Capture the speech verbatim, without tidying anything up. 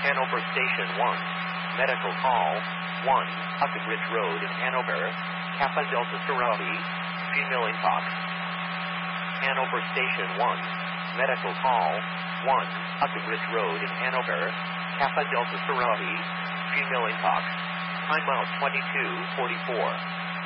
Hanover Station one. Medical call one. Huckenridge Road in Hanover. Kappa Delta Serabi. Female intox. Hanover Station one. Medical call one. Huckenridge Road in Hanover. Kappa Delta Serabi. Female intox. Time out twenty-two forty-four.